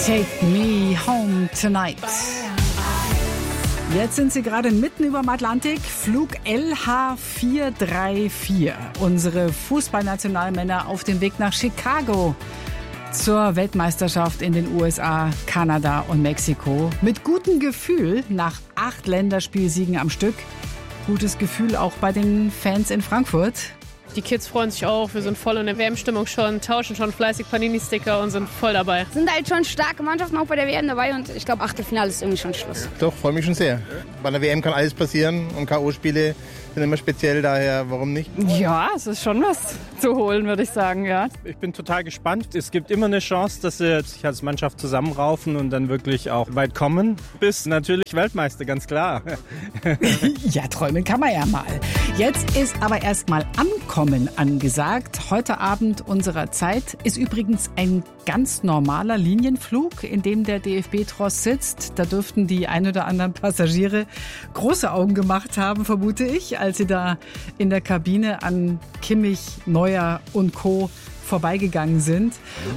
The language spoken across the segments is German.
Take Me Home Tonight. Jetzt sind Sie gerade mitten über dem Atlantik. Flug LH434. Unsere Fußballnationalmänner auf dem Weg nach Chicago zur Weltmeisterschaft in den USA, Kanada und Mexiko. Mit gutem Gefühl nach 8 Länderspielsiegen am Stück. Gutes Gefühl auch bei den Fans in Frankfurt. Die Kids freuen sich auch, wir sind voll in der WM-Stimmung schon, tauschen schon fleißig Panini-Sticker und sind voll dabei. Sind halt schon starke Mannschaften auch bei der WM dabei und ich glaube, Achtelfinale ist irgendwie schon Schluss. Doch, freue mich schon sehr. Bei der WM kann alles passieren und K.O.-Spiele sind immer speziell, daher warum nicht? Ja, es ist schon was zu holen, würde ich sagen, ja. Ich bin total gespannt. Es gibt immer eine Chance, dass sie sich als Mannschaft zusammenraufen und dann wirklich auch weit kommen. Bis natürlich Weltmeister, ganz klar. Ja, träumen kann man ja mal. Jetzt ist aber erstmal Ankommen angesagt. Heute Abend unserer Zeit ist übrigens ein ganz normaler Linienflug, in dem der DFB-Tross sitzt. Da dürften die ein oder anderen Passagiere große Augen gemacht haben, vermute ich, als sie da in der Kabine an Kimmich, Neuer und Co. vorbeigegangen sind.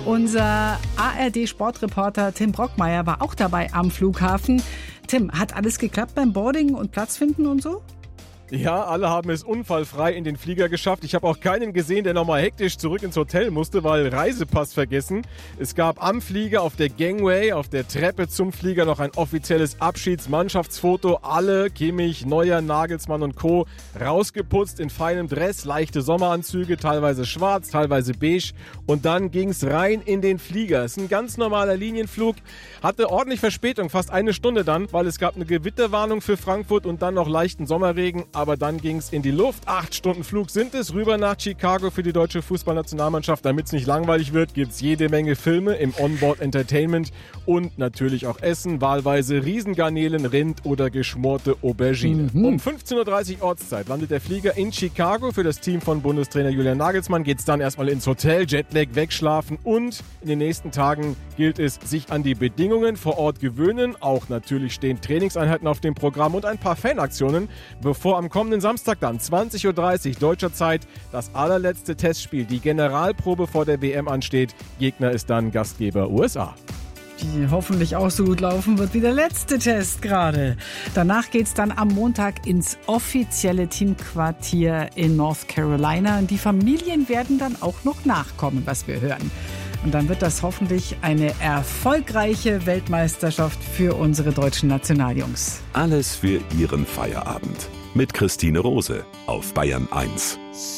Unser ARD-Sportreporter Tim Brockmeier war auch dabei am Flughafen. Tim, hat alles geklappt beim Boarding und Platz finden und so? Ja, alle haben es unfallfrei in den Flieger geschafft. Ich habe auch keinen gesehen, der nochmal hektisch zurück ins Hotel musste, weil Reisepass vergessen. Es gab am Flieger auf der Gangway, auf der Treppe zum Flieger noch ein offizielles Abschiedsmannschaftsfoto. Alle, Kimmich, Neuer, Nagelsmann und Co. rausgeputzt in feinem Dress, leichte Sommeranzüge, teilweise schwarz, teilweise beige. Und dann ging's rein in den Flieger. Es ist ein ganz normaler Linienflug, hatte ordentlich Verspätung, fast eine Stunde dann, weil es gab eine Gewitterwarnung für Frankfurt und dann noch leichten Sommerregen. Aber dann ging es in die Luft. 8 Stunden Flug sind es, rüber nach Chicago für die deutsche Fußballnationalmannschaft. Damit es nicht langweilig wird, gibt es jede Menge Filme im Onboard Entertainment und natürlich auch Essen, wahlweise Riesengarnelen, Rind oder geschmorte Aubergine. Um 15.30 Uhr Ortszeit landet der Flieger in Chicago. Für das Team von Bundestrainer Julian Nagelsmann geht es dann erstmal ins Hotel, Jetlag wegschlafen und in den nächsten Tagen gilt es, sich an die Bedingungen vor Ort gewöhnen. Auch natürlich stehen Trainingseinheiten auf dem Programm und ein paar Fanaktionen, bevor am kommenden Samstag dann 20.30 Uhr deutscher Zeit das allerletzte Testspiel, die Generalprobe vor der WM ansteht. Gegner ist dann Gastgeber USA. Die hoffentlich auch so gut laufen wird wie der letzte Test gerade. Danach geht's dann am Montag ins offizielle Teamquartier in North Carolina. Und die Familien werden dann auch noch nachkommen, was wir hören. Und dann wird das hoffentlich eine erfolgreiche Weltmeisterschaft für unsere deutschen Nationaljungs. Alles für Ihren Feierabend. Mit Christine Rose auf Bayern 1.